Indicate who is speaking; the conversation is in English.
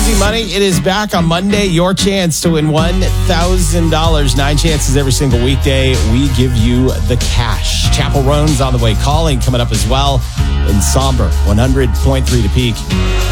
Speaker 1: Easy Money. It is back on Monday. Your chance to win $1,000. 9 chances every single weekday. We give you the cash. Chapel Roan's on the way calling, coming up as well in Somber, 100.3 to peak.